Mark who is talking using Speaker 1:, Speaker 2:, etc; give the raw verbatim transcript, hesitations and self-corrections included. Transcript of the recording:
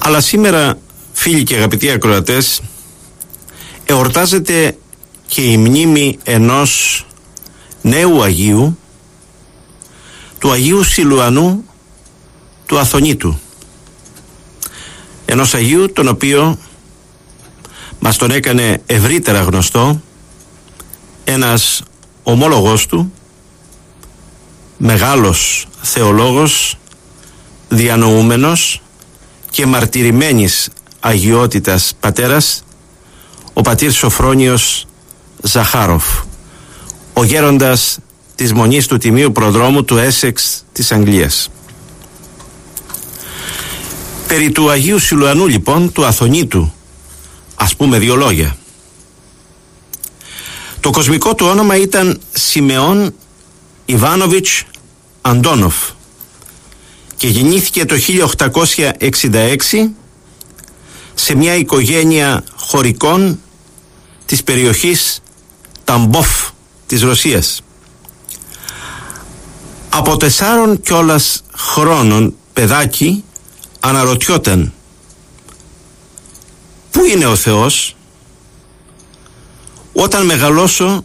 Speaker 1: Αλλά σήμερα, φίλοι και αγαπητοί ακροατές, εορτάζεται και η μνήμη ενός νέου Αγίου, του Αγίου Σιλουανού του Αθωνίτου. Ενός Αγίου τον οποίο μας τον έκανε ευρύτερα γνωστό ένας ομόλογός του, μεγάλος θεολόγος, διανοούμενος και μαρτυρημένης αγιότητας πατέρας, ο πατήρ Σοφρόνιος Ζαχάροφ, ο γέροντας της Μονής του Τιμίου Προδρόμου του Έσεξ της Αγγλίας. Περί του Αγίου Σιλουανού λοιπόν, του Αθωνίτου, ας πούμε δύο λόγια. Το κοσμικό του όνομα ήταν Σιμεών Ιβάνοβιτς Αντόνοφ και γεννήθηκε το χίλια οκτακόσια εξήντα έξι σε μια οικογένεια χωρικών της περιοχής Ταμπόφ της Ρωσίας. Από τεσσάρων κιόλας χρόνων παιδάκι αναρωτιόταν πού είναι ο Θεός, όταν μεγαλώσω